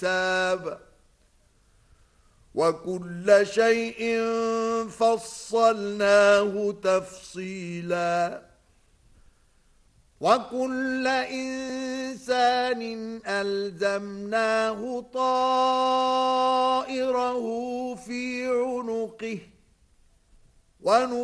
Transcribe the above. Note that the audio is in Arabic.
كتاب وكل شيء فصلناه تفصيلا وكل إنسان ألزمناه طائره في عنقه